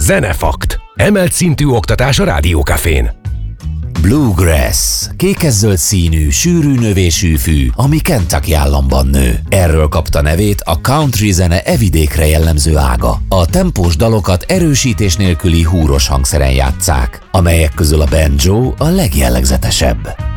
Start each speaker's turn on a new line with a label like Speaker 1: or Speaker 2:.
Speaker 1: Zenefakt. Emelt szintű oktatás a Rádiókafén.
Speaker 2: Bluegrass, kékes-zöld színű, sűrű növésű fű, ami Kentucky államban nő. Erről kapta nevét a country zene evidékre jellemző ága. A tempós dalokat erősítés nélküli húros hangszeren játsszák, amelyek közül a banjo a legjellegzetesebb.